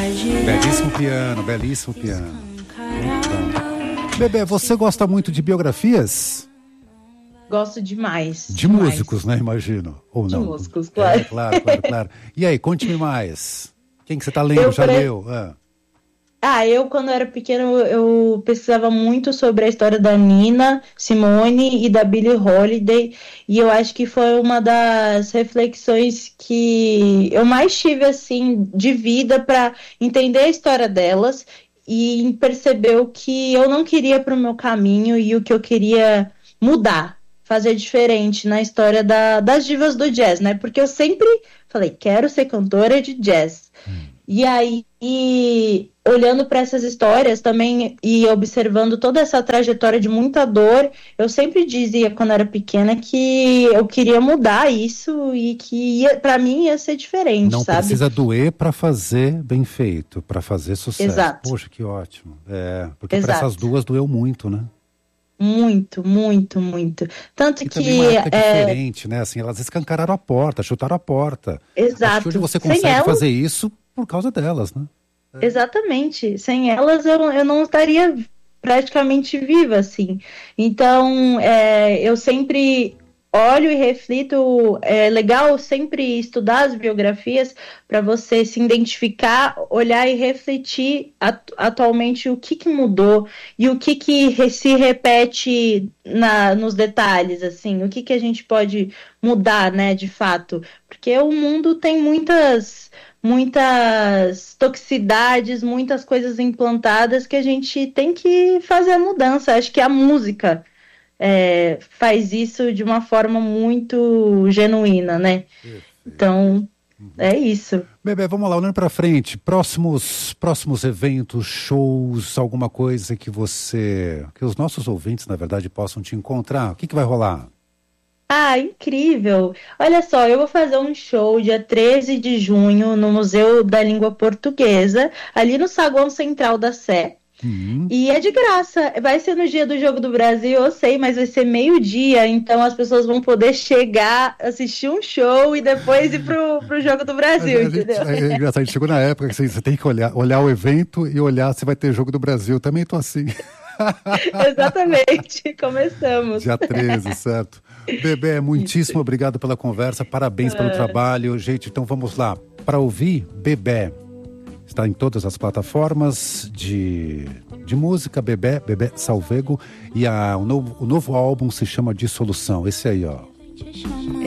Belíssimo piano, belíssimo piano. Muito bom. Bebê, você gosta muito de biografias? Gosto demais. De demais. músicos, né? Imagino. Ou não? De músicos, claro. Claro. E aí, conte-me mais. Quem que você tá lendo? Já leu? Eu quando era pequena, eu pesquisava muito sobre a história da Nina Simone e da Billie Holiday, e eu acho que foi uma das reflexões que eu mais tive, assim, de vida para entender a história delas e perceber o que eu não queria para o meu caminho e o que eu queria mudar, fazer diferente na história das divas do jazz, né? Porque eu sempre falei, quero ser cantora de jazz. E aí, olhando para essas histórias também e observando toda essa trajetória de muita dor, eu sempre dizia quando era pequena que eu queria mudar isso e que para mim ia ser diferente, não sabe? Precisa doer para fazer bem feito, para fazer sucesso. Exato. Poxa, que ótimo. Porque para essas duas doeu muito, né? Muito. Tanto e que também uma época diferente, né? Assim, elas escancararam a porta, chutaram a porta. Exato. Acho que hoje você consegue fazer isso por causa delas, né? Exatamente. Sem elas eu não estaria praticamente viva, assim. Então, eu sempre olho e reflito. É legal sempre estudar as biografias para você se identificar, olhar e refletir atualmente o que mudou e o que se repete nos detalhes, assim, o que a gente pode mudar, né, de fato. Porque o mundo tem muitas toxicidades, muitas coisas implantadas que a gente tem que fazer a mudança. Acho que a música faz isso de uma forma muito genuína, né? Perfeito. Então, é isso. Bebê, vamos lá, olhando para frente, próximos eventos, shows, alguma coisa que os nossos ouvintes, na verdade, possam te encontrar. O que vai rolar? Incrível! Olha só, eu vou fazer um show dia 13 de junho no Museu da Língua Portuguesa, ali no saguão central da Sé. E é de graça. Vai ser no dia do Jogo do Brasil, eu sei, mas vai ser meio-dia, então as pessoas vão poder chegar, assistir um show e depois ir pro Jogo do Brasil, entendeu? É engraçado, a gente chegou na época que você tem que olhar o evento e olhar se vai ter Jogo do Brasil. Eu também tô assim. Exatamente, começamos. Dia 13, certo? Bebê, muitíssimo obrigado pela conversa, parabéns pelo trabalho. Gente, então vamos lá. Para ouvir, Bebê. Está em todas as plataformas de música, Bebê Salvego. E o novo álbum se chama Dissolução. Esse aí, ó.